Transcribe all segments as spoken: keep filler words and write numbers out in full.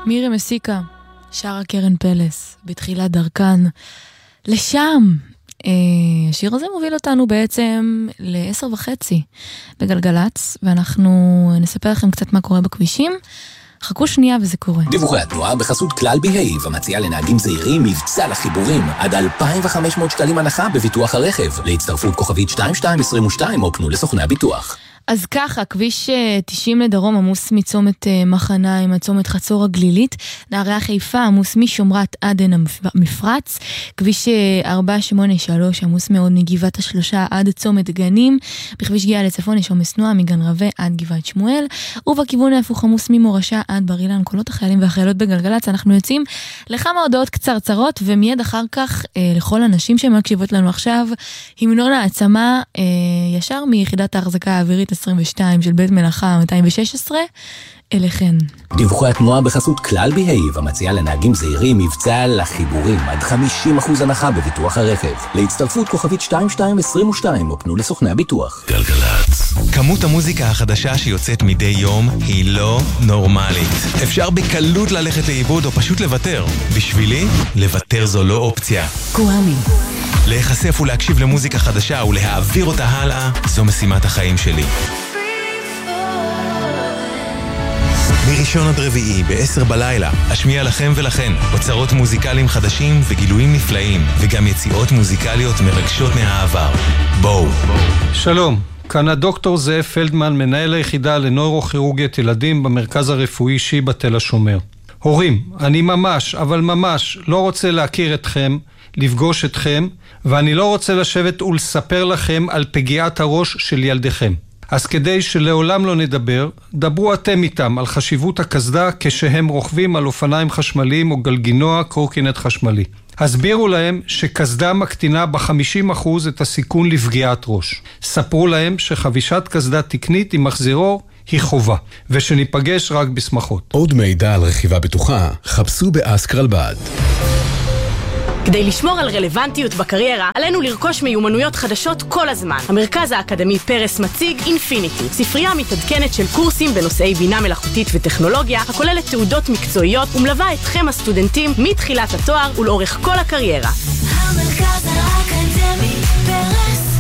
מירי מסיקה, שרה קרן פלס, בתחילת דרכן, לשם. השיר הזה מוביל אותנו בעצם לעשר וחצי בגלגלץ, ואנחנו נספר לכם קצת מה קורה בכבישים. חכו שנייה וזה קורה. דיווחי התנועה בחסות כלל בהיב, המציעה לנהגים זהירים מבצע לחיבורים, עד אלפיים וחמש מאות שקלים הנחה בביטוח הרכב, להצטרפות כוכבית שתיים שתיים עשרים ושתיים או פנו לסוכני הביטוח. אז ככה, כביש תשעים לדרום עמוס מצומת מחניים עד צומת חצור הגלילית, נערי חיפה עמוס משומרת עדן המפרץ, כביש ארבע שמונה שלוש עמוס מאוד מגבעת השלושה עד צומת גנים, בכביש גיאה לצפון יש עומס תנועה מגן רווה עד גבעת שמואל, ובכיוון ההפוך עמוס ממורשה עד בר אילן. קולות החיילים והחיילות בגלגלץ. אנחנו יוצאים לכמה הודעות קצרצרות, ומיד אחר כך אה, לכל הנשים שמקשיבות לנו עכשיו, המנון העצמה אה, ישר מיחידת ההחזקה האווירית עשרים ושתיים של בית מלאכה מאתיים ושש עשרה אליכן. דיווחי התנועה בחסות כלל בהיב, המציעה לנהגים זהירים מבצע לחיבורים עד חמישים אחוז הנחה בביטוח הרכב, להצטרפות כוכבית שתיים שתיים עשרים ושתיים או פנו לסוכני הביטוח. גלגלץ. כמות המוזיקה החדשה שיוצאת מדי יום היא לא נורמלית. אפשר בקלות ללכת לאיבוד או פשוט לוותר. בשבילי, לוותר זו לא אופציה. קוואמי. להיחשף ולהקשיב למוזיקה חדשה ולהעביר אותה הלאה, זו משימת החיים שלי. מראשון עד רביעי ב-עשר בלילה אשמיע לכם ולכן אוצרות מוזיקליים חדשים וגילויים נפלאים, וגם יציאות מוזיקליות מרגשות מהעבר. בואו. שלום, כאן הדוקטור זאב פלדמן, מנהל היחידה לנוירוכירורגית ילדים במרכז הרפואי שיבא תל השומר. הורים, אני ממש, אבל ממש לא רוצה להכיר אתכם, לפגוש אתכם, ואני לא רוצה לשבת ולספר לכם על פגיעת הראש של ילדיכם. אז כדי שלעולם לא נדבר, דברו אתם איתם על חשיבות הקסדה כשהם רוכבים על אופניים חשמליים או גלגינוע קורקינט חשמלי. הסבירו להם שקסדה מקטינה ב-חמישים אחוז את הסיכון לפגיעת ראש. ספרו להם שחבישת קסדה תקנית עם מחזירור היא חובה, ושניפגש רק בשמחות. עוד מידע על רכיבה בטוחה, חפשו באסקרלבד. כדי לשמור על רלוונטיות בקריירה, עלינו לרכוש מיומנויות חדשות כל הזמן. המרכז האקדמי פרס מציג אינפיניטי, ספרייה מתעדכנת של קורסים בנושאי בינה מלאכותית וטכנולוגיה, הכוללת תעודות מקצועיות ומלווה אתכם הסטודנטים מתחילת התואר ולאורך כל הקריירה. המרכז האקדמי פרס,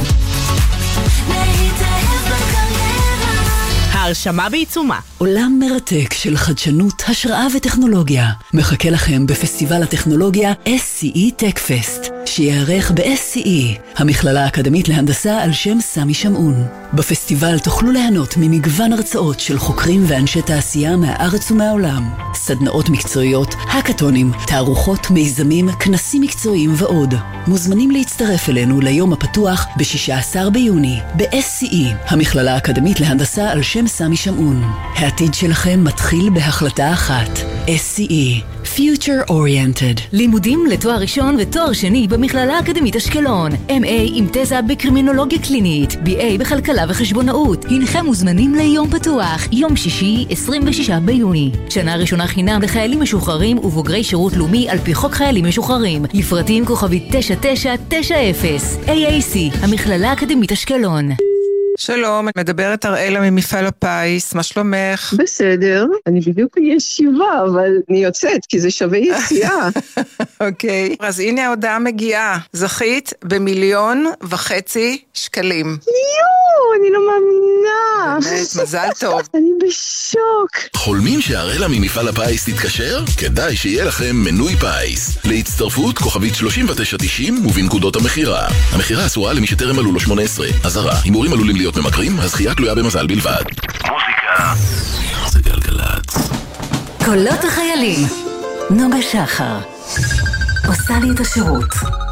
להתאהב בקריירה. ההרשמה בעיצומה. עולם מרתק של חדשנות, השראה וטכנולוגיה מחכה לכם בפסטיבל הטכנולוגיה אס סי אי Tech Fest, שיערך ב-אס סי אי, המכללה האקדמית להנדסה על שם סמי שמעון. בפסטיבל תוכלו ליהנות ממגוון הרצאות של חוקרים ואנשי תעשייה מהארץ ומהעולם, סדנאות מקצועיות, הקטונים, תערוכות, מיזמים, כנסים מקצועיים ועוד. מוזמנים להצטרף אלינו ליום הפתוח ב-שישה עשר ביוני ב-אס סי אי, המכללה האקדמית להנדסה על שם סמי שמעון. העתיד שלכם מתחיל בהחלטה אחת. אס סי אי, Future Oriented. לימודים לתואר ראשון ותואר שני במכללה האקדמית אשקלון. אם איי עם תזה בקרימינולוגיה קלינית, בי איי בכלכלה וחשבונאות. הנכם מוזמנים ליום פתוח, יום שישי, עשרים ושישה ביוני. שנה ראשונה חינם לחיילים משוחררים ובוגרי שירות לאומי על פי חוק חיילים משוחררים. לפרטים כוכבית תשע תשע תשע אפס. איי איי סי, המכללה האקדמית אשקלון. שלום, מדברת אראלה ממפעל הפיס, מה שלומך? בסדר, אני בדיוק בישיבה, אבל אני יוצאת, כי זה שווה יציאה. אוקיי, אז הנה ההודעה מגיעה, זכית במיליון וחצי שקלים. יואו, אני לא מאמינה. באמת, מזל טוב. אני בשוק. חולמים שהאראלה ממפעל הפיס תתקשר? כדאי שיהיה לכם מנוי פיס. להצטרפות כוכבית שלושים ותשע תשעים ובנקודות המחירה. המחירה אסורה למי שטרם מלאו לו שמונה עשרה. אזהרה, הימורים עלולים להיות ממכרים, הזכייה תלויה במזל בלבד. מוזיקה זה גלגלץ. קולות החיילים, נוגה שחר עושה לי את השירות.